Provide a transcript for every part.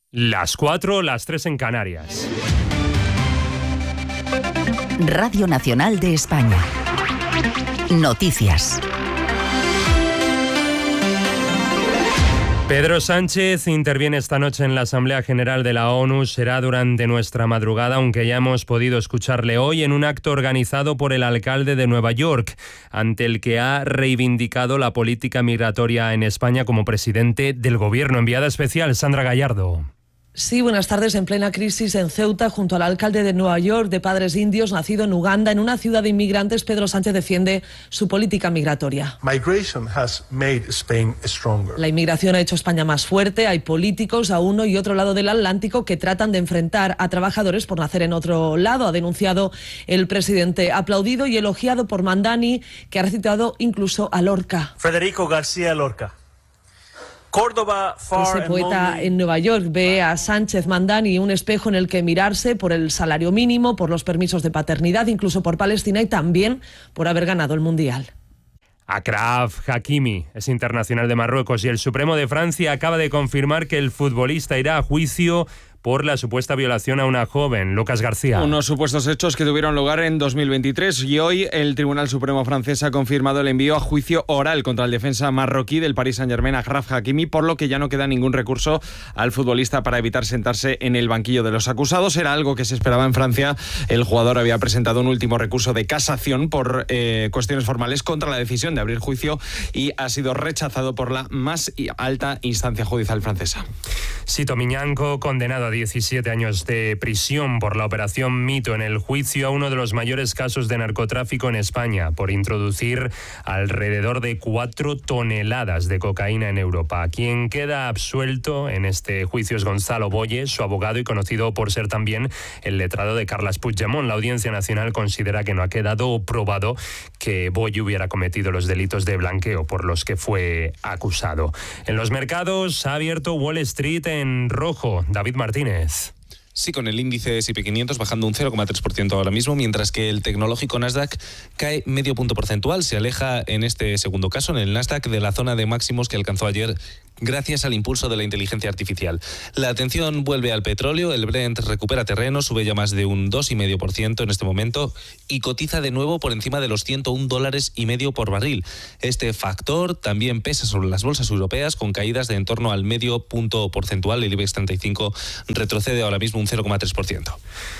Las 4, las 3 en Canarias. Radio Nacional de España. Noticias. Pedro Sánchez interviene esta noche en la Asamblea General de la ONU. Será durante nuestra madrugada, aunque ya hemos podido escucharle hoy en un acto organizado por el alcalde de Nueva York, ante el que ha reivindicado la política migratoria en España como presidente del gobierno. Enviada especial, Sandra Gallardo. Sí, buenas tardes. En plena crisis en Ceuta, junto al alcalde de Nueva York, de padres indios, nacido en Uganda, en una ciudad de inmigrantes, Pedro Sánchez defiende su política migratoria. La inmigración ha hecho España más fuerte. Hay políticos a uno y otro lado del Atlántico que tratan de enfrentar a trabajadores por nacer en otro lado, ha denunciado el presidente, aplaudido y elogiado por Mandani, que ha recitado incluso a Lorca. Federico García Lorca. Córdoba, ese poeta en Nueva York ve a Sánchez Mandani un espejo en el que mirarse por el salario mínimo, por los permisos de paternidad, incluso por Palestina y también por haber ganado el Mundial. Achraf Hakimi es internacional de Marruecos y el Supremo de Francia acaba de confirmar que el futbolista irá a juicio por la supuesta violación a una joven. Lucas García. Unos supuestos hechos que tuvieron lugar en 2023 y hoy el Tribunal Supremo francés ha confirmado el envío a juicio oral contra el defensa marroquí del Paris Saint-Germain, Achraf Hakimi, por lo que ya no queda ningún recurso al futbolista para evitar sentarse en el banquillo de los acusados. Era algo que se esperaba en Francia. El jugador había presentado un último recurso de casación por cuestiones formales contra la decisión de abrir juicio y ha sido rechazado por la más alta instancia judicial francesa. Sito Miñanco, condenado a 17 años de prisión por la operación Mito en el juicio a uno de los mayores casos de narcotráfico en España, por introducir alrededor de 4 toneladas de cocaína en Europa. Quien queda absuelto en este juicio es Gonzalo Boye, su abogado y conocido por ser también el letrado de Carles Puigdemont. La Audiencia Nacional considera que no ha quedado probado que Boye hubiera cometido los delitos de blanqueo por los que fue acusado. En los mercados ha abierto Wall Street en rojo. David Martínez. Sí, con el índice S&P 500 bajando un 0,3% ahora mismo, mientras que el tecnológico Nasdaq cae medio punto porcentual. Se aleja en este segundo caso, en el Nasdaq, de la zona de máximos que alcanzó ayer gracias al impulso de la inteligencia artificial. La atención vuelve al petróleo. El Brent recupera terreno, sube ya más de un 2,5% en este momento y cotiza de nuevo por encima de los $101,5 por barril. Este factor también pesa sobre las bolsas europeas, con caídas de en torno al medio punto porcentual. El IBEX 35 retrocede ahora mismo un 0,3%.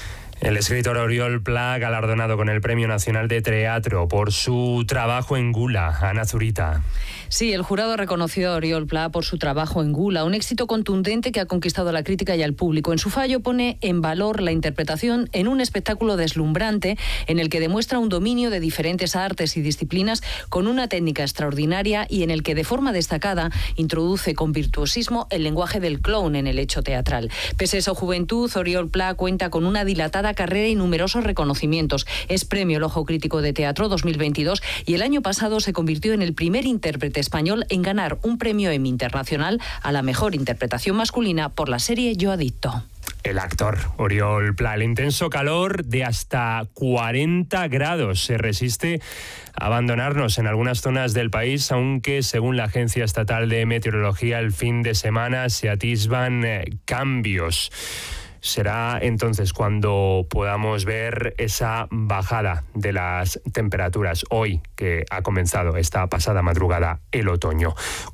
El escritor Oriol Pla, galardonado con el Premio Nacional de Teatro por su trabajo en Gula. Ana Zurita. Sí, el jurado reconoció a Oriol Pla por su trabajo en Gula, un éxito contundente que ha conquistado a la crítica y al público. En su fallo pone en valor la interpretación en un espectáculo deslumbrante en el que demuestra un dominio de diferentes artes y disciplinas con una técnica extraordinaria y en el que de forma destacada introduce con virtuosismo el lenguaje del clown en el hecho teatral. Pese a su juventud, Oriol Pla cuenta con una dilatada carrera y numerosos reconocimientos. Es Premio El Ojo Crítico de Teatro 2022 y el año pasado se convirtió en el primer intérprete español en ganar un premio Emmy Internacional a la mejor interpretación masculina por la serie Yo Adicto. El actor Oriol Pla. El intenso calor de hasta 40 grados se resiste a abandonarnos en algunas zonas del país, aunque según la Agencia Estatal de Meteorología el fin de semana se atisban cambios. Será entonces cuando podamos ver esa bajada de las temperaturas hoy que ha comenzado esta pasada madrugada el otoño.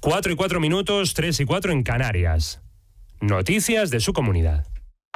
4:04, 3:04 en Canarias. Noticias de su comunidad.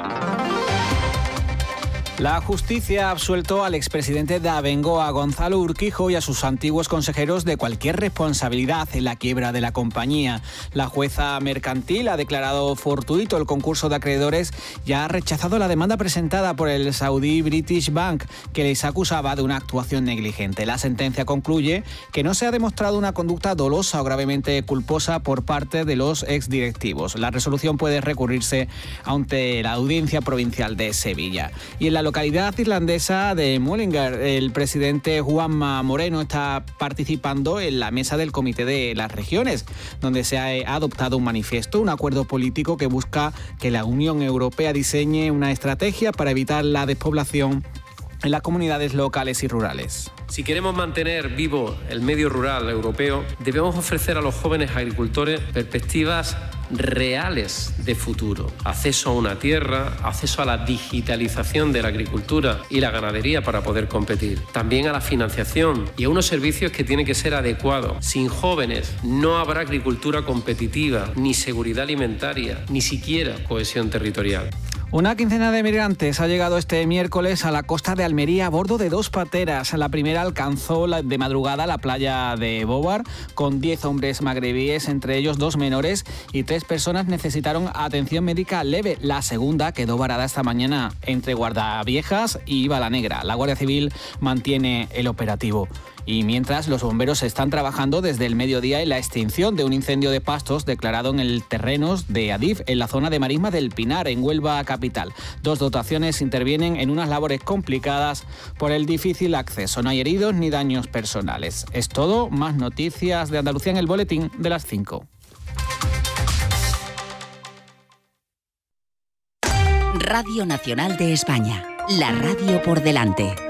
La justicia ha absuelto al expresidente de Abengoa, Gonzalo Urquijo, y a sus antiguos consejeros de cualquier responsabilidad en la quiebra de la compañía. La jueza mercantil ha declarado fortuito el concurso de acreedores y ha rechazado la demanda presentada por el Saudi British Bank, que les acusaba de una actuación negligente. La sentencia concluye que no se ha demostrado una conducta dolosa o gravemente culposa por parte de los exdirectivos. La resolución puede recurrirse ante la Audiencia Provincial de Sevilla. Y en la localidad irlandesa de Mullingar, el presidente Juanma Moreno está participando en la mesa del Comité de las Regiones, donde se ha adoptado un manifiesto, un acuerdo político que busca que la Unión Europea diseñe una estrategia para evitar la despoblación en las comunidades locales y rurales. Si queremos mantener vivo el medio rural europeo, debemos ofrecer a los jóvenes agricultores perspectivas reales de futuro. Acceso a una tierra, acceso a la digitalización de la agricultura y la ganadería para poder competir. También a la financiación y a unos servicios que tienen que ser adecuados. Sin jóvenes no habrá agricultura competitiva, ni seguridad alimentaria, ni siquiera cohesión territorial. Una quincena de migrantes ha llegado este miércoles a la costa de Almería a bordo de 2 pateras. La primera alcanzó de madrugada la playa de Bóvar con 10 hombres magrebíes, entre ellos 2 menores, y 3 personas necesitaron atención médica leve. La segunda quedó varada esta mañana entre Guardaviejas y Bala Negra. La Guardia Civil mantiene el operativo. Y mientras, los bomberos están trabajando desde el mediodía en la extinción de un incendio de pastos declarado en el terrenos de Adif, en la zona de Marisma del Pinar, en Huelva capital. 2 dotaciones intervienen en unas labores complicadas por el difícil acceso. No hay heridos ni daños personales. Es todo. Más noticias de Andalucía en el boletín de las 5. Radio Nacional de España. La radio por delante.